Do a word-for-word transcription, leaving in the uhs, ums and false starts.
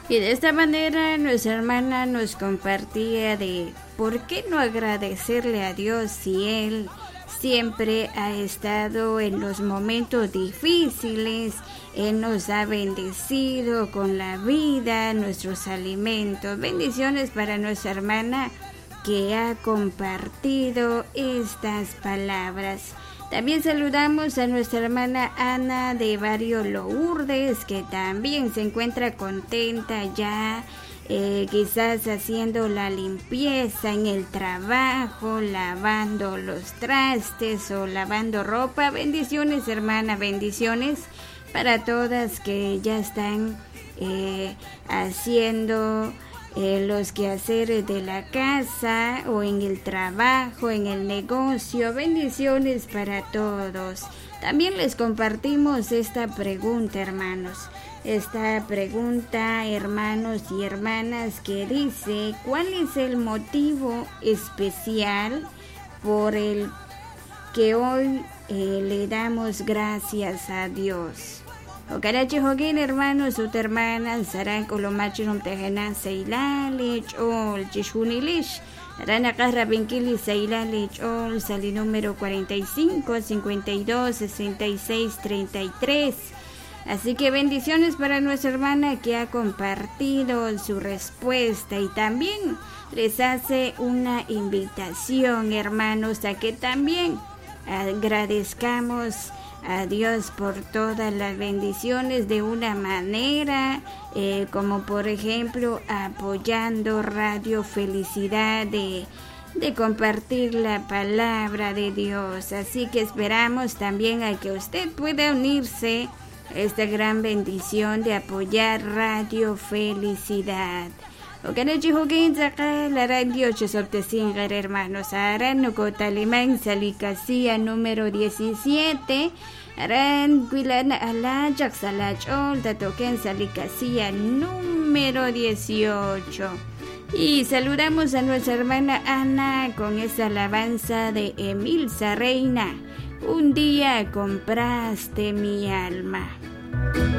Y de esta manera nuestra hermana nos compartía de por qué no agradecerle a Dios si Él siempre ha estado en los momentos difíciles. Él nos ha bendecido con la vida, nuestros alimentos. Bendiciones para nuestra hermana que ha compartido estas palabras. También saludamos a nuestra hermana Ana de Barrio Lourdes, que también se encuentra contenta ya, eh, quizás haciendo la limpieza en el trabajo, lavando los trastes o lavando ropa. Bendiciones, hermana, bendiciones para todas que ya están eh, haciendo Eh, los quehaceres de la casa o en el trabajo, en el negocio. Bendiciones para todos. También les compartimos esta pregunta, hermanos. Esta pregunta, hermanos y hermanas, que dice: ¿cuál es el motivo especial por el que hoy eh, le damos gracias a Dios? Okarachi Hoguin, hermanos, ut hermanas, Saran Colomachum Tejenan Seilalich, Ol Chishunilish, Rana Carra Benquili Seilalich, Ol Sali número cuarenta y cinco, cincuenta y dos, sesenta y seis, treinta y tres. Así que bendiciones para nuestra hermana que ha compartido su respuesta y también les hace una invitación, hermanos, a que también agradezcamos a Dios por todas las bendiciones de una manera, eh, como por ejemplo apoyando Radio Felicidad de, de compartir la palabra de Dios. Así que esperamos también a que usted pueda unirse a esta gran bendición de apoyar Radio Felicidad. Okanachi Hoguin Zaka, la radio Chesoptesingar, hermanos. Aran Nocotalimán, Salicasía número diecisiete. Aran Guilana Alajak Salachol, Tatoquen Salicasía número dieciocho. Y saludamos a nuestra hermana Ana con esa alabanza de Emilza Reina. Un día compraste mi alma.